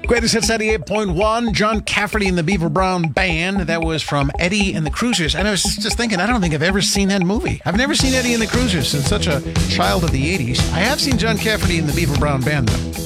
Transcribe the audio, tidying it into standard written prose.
Greatest Hits 98.1, John Cafferty and the Beaver Brown Band. That was from Eddie and the Cruisers. And I was just thinking, I don't think I've ever seen that movie. I've never seen Eddie and the Cruisers since such a child of the 80s. I have seen John Cafferty and the Beaver Brown Band, though.